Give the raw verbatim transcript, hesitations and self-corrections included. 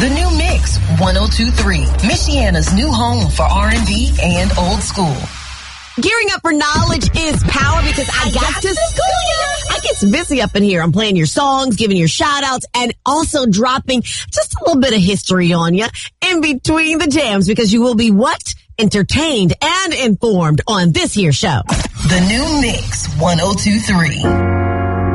The New Mix one oh two point three, Michiana's new home for R and B and old school. Gearing up for knowledge is power because I, I got, got to school you. I get busy up in here. I'm playing your songs, giving your shout outs, and also dropping just a little bit of history on you in between the jams because you will be what? Entertained and informed on this here show. The New Mix one oh two point three.